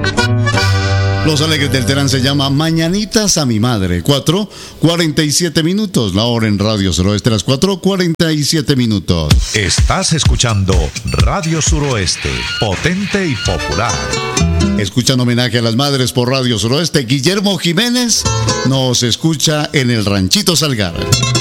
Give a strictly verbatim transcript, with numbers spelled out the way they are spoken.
Los Alegres del Terán se llama Mañanitas a mi madre. cuatro cuarenta y siete minutos. La hora en Radio Suroeste, las cuatro cuarenta y siete minutos. Estás escuchando Radio Suroeste, potente y popular. Escuchan homenaje a las madres por Radio Suroeste. Guillermo Jiménez nos escucha en el Ranchito Salgar.